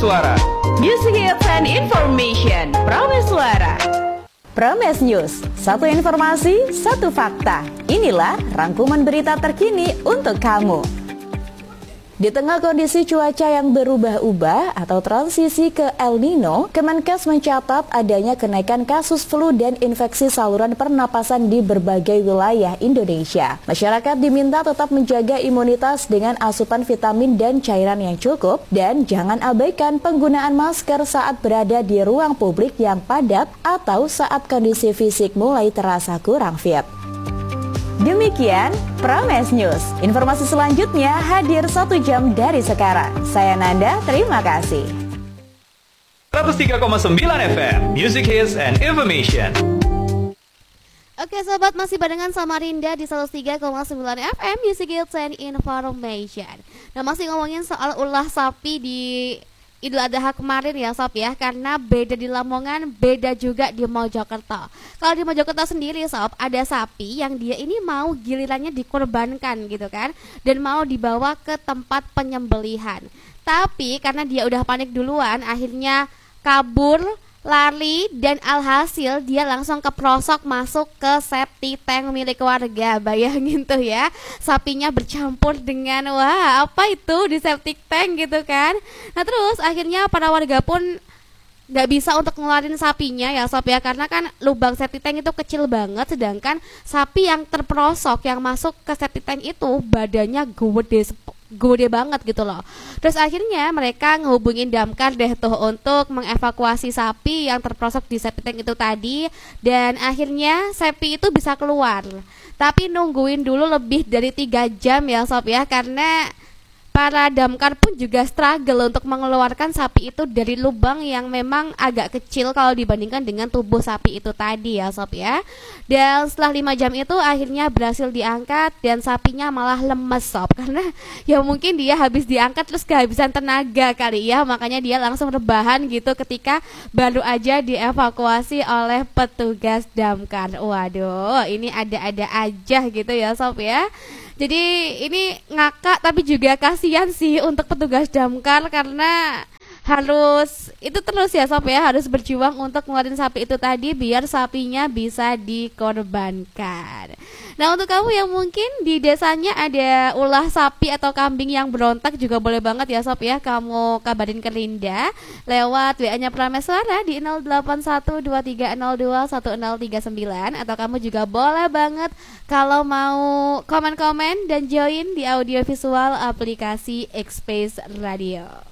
Prameswara. Music hits and information. Prameswara. Prames News, satu informasi, satu fakta. Inilah rangkuman berita terkini untuk kamu. Di tengah kondisi cuaca yang berubah-ubah atau transisi ke El Nino, Kemenkes mencatat adanya kenaikan kasus flu dan infeksi saluran pernapasan di berbagai wilayah Indonesia. Masyarakat diminta tetap menjaga imunitas dengan asupan vitamin dan cairan yang cukup dan jangan abaikan penggunaan masker saat berada di ruang publik yang padat atau saat kondisi fisik mulai terasa kurang fit. Demikian Prames News. Informasi selanjutnya hadir 1 jam dari sekarang. Saya Nanda, terima kasih. 103,9 FM, Music Hits and Information. Oke sobat, masih barengan sama Rinda di 103,9 FM, Music Hits and Information. Nah, masih ngomongin soal ulah sapi di Idul Adha kemarin ya sob ya, karena beda di Lamongan, beda juga di Mojokerto. Kalau di Mojokerto sendiri sob, ada sapi yang dia ini mau gilirannya dikorbankan gitu kan, dan mau dibawa ke tempat penyembelihan. Tapi karena dia udah panik duluan, akhirnya kabur, lari, dan alhasil dia langsung keprosok masuk ke septic tank milik warga. Bayangin tuh ya, sapinya bercampur dengan wah apa itu di septic tank gitu kan. Nah terus akhirnya para warga pun nggak bisa untuk ngeluarin sapinya ya sob ya, karena kan lubang septic tank itu kecil banget, sedangkan sapi yang terperosok yang masuk ke septic tank itu badannya gede banget gitu loh. Terus akhirnya mereka ngehubungin damkar deh tuh untuk mengevakuasi sapi yang terperosok di septic tank itu tadi, dan akhirnya sapi itu bisa keluar. Tapi nungguin dulu lebih dari 3 jam ya sob ya, karena para damkar pun juga struggle untuk mengeluarkan sapi itu dari lubang yang memang agak kecil kalau dibandingkan dengan tubuh sapi itu tadi ya sob ya. Dan setelah 5 jam itu akhirnya berhasil diangkat, dan sapinya malah lemes sob, karena ya mungkin dia habis diangkat terus kehabisan tenaga kali ya, makanya dia langsung rebahan gitu ketika baru aja dievakuasi oleh petugas damkar. Waduh, ini ada-ada aja gitu ya sob ya. Jadi ini ngakak tapi juga kasihan sih untuk petugas damkar, karena harus itu terus ya sob ya, harus berjuang untuk ngeluarin sapi itu tadi biar sapinya bisa dikorbankan. Nah untuk kamu yang mungkin di desanya ada ulah sapi atau kambing yang berontak juga boleh banget ya sob ya, kamu kabarin ke Linda lewat WA-nya Prameswara di 081230210039, atau kamu juga boleh banget kalau mau komen-komen dan join di audio visual aplikasi X-Space Radio.